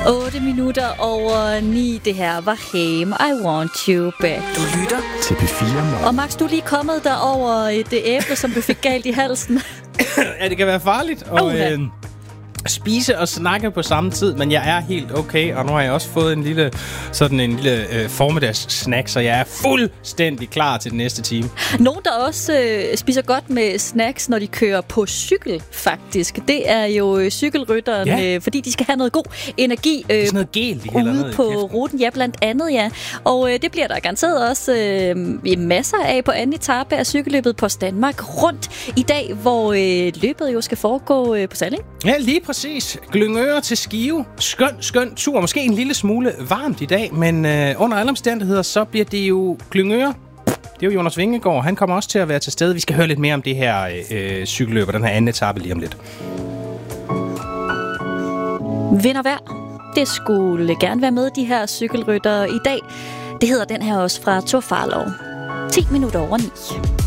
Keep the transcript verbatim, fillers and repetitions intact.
otte minutter over ni. Det her var Haim, I Want You Back. Du lytter til P fire Morgen. Og Max, du er lige kommet der over et æble, som du fik galt i halsen. Ja, det kan være farligt at Okay. øh, spise og snakke på samme tid, men jeg er helt okay, og nu har jeg også fået en lille, sådan en lille øh, formiddags-snack, så jeg er fuldstændig klar til den næste time. Nogen, der også øh, spiser godt med snacks, når de kører på cykel, faktisk. Det er jo øh, cykelrytterne, Ja. øh, fordi de skal have noget god energi øh, Sådan noget gel, de hælder ned ude i på kæften. ruten. Ja, blandt andet, ja. Og øh, det bliver der garanteret også øh, masser af på anden etape af cykelløbet på Danmark rundt i dag, hvor øh, løbet jo skal foregå øh, på Salling. Ja, lige præcis. Glyngøre til Skive. Skøn, skøn tur. Måske en lille smule varmt i dag, men øh, under alle omstændigheder, så bliver det jo Glyngøre. Det er jo Jonas Vingegaard. Han kommer også til at være til stede. Vi skal høre lidt mere om det her øh, cykelløb og den her anden etape lige om lidt. Vind og vejr. Det skulle gerne være med, de her cykelryttere i dag. Det hedder den her også fra Tour Farlov. ti minutter over ni.